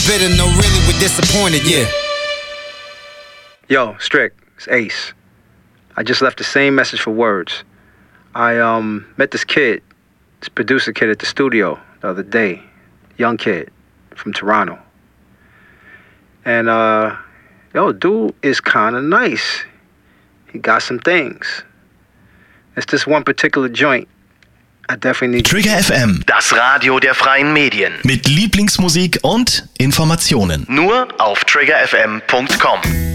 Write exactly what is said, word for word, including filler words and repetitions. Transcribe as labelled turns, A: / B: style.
A: Bitter, no, really, we're disappointed, yeah.
B: Yo, Strick, it's Ace. I just left the same message for words. I um met this kid, this producer kid at the studio the other day. Young kid from Toronto. And, uh, yo, dude is kind of nice. He got some things. It's this one particular joint. I definitely need...
C: Trigger F M,
D: Das Radio der freien Medien.
C: mit Lieblingsmusik und Informationen.
D: Nur auf trigger f m punkt com.